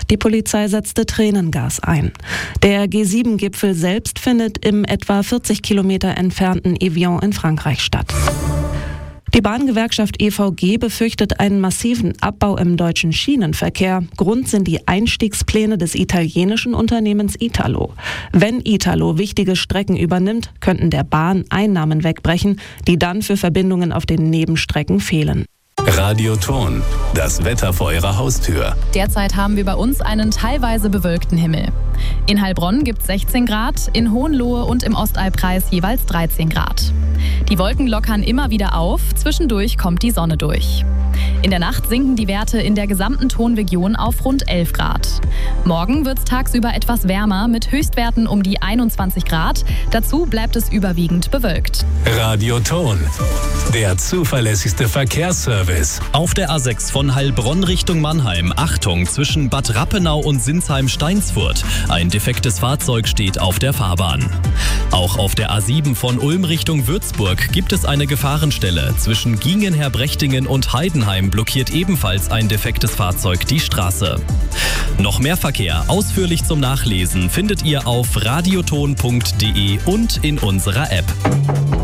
Die Polizei setzte Tränengas ein. Der G7-Gipfel selbst findet im etwa 40 Kilometer entfernten Evian in Frankreich statt. Die Bahngewerkschaft EVG befürchtet einen massiven Abbau im deutschen Schienenverkehr. Grund sind die Einstiegspläne des italienischen Unternehmens Italo. Wenn Italo wichtige Strecken übernimmt, könnten der Bahn Einnahmen wegbrechen, die dann für Verbindungen auf den Nebenstrecken fehlen. Radioton, das Wetter vor Ihrer Haustür. Derzeit haben wir bei uns einen teilweise bewölkten Himmel. In Heilbronn gibt es 16 Grad, in Hohenlohe und im Ostalbkreis jeweils 13 Grad. Die Wolken lockern immer wieder auf, zwischendurch kommt die Sonne durch. In der Nacht sinken die Werte in der gesamten Tonregion auf rund 11 Grad. Morgen wird es tagsüber etwas wärmer mit Höchstwerten um die 21 Grad. Dazu bleibt es überwiegend bewölkt. Radioton, der zuverlässigste Verkehrsservice. Auf der A6 von Heilbronn Richtung Mannheim, Achtung, zwischen Bad Rappenau und Sinsheim-Steinsfurt. Ein defektes Fahrzeug steht auf der Fahrbahn. Auch auf der A7 von Ulm Richtung Würzburg gibt es eine Gefahrenstelle. Zwischen Giengenher-Brechtingen und Heidenheim blockiert ebenfalls ein defektes Fahrzeug die Straße. Noch mehr Verkehr ausführlich zum Nachlesen findet ihr auf radioton.de und in unserer App.